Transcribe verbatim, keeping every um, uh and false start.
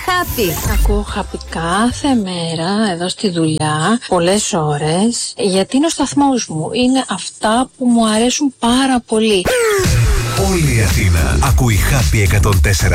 Happy. Ακούω Happy κάθε μέρα εδώ στη δουλειά, πολλές ώρες, γιατί είναι ο σταθμός μου. Είναι αυτά που μου αρέσουν πάρα πολύ. Όλη η Αθήνα ακούει Happy εκατόν τέσσερα.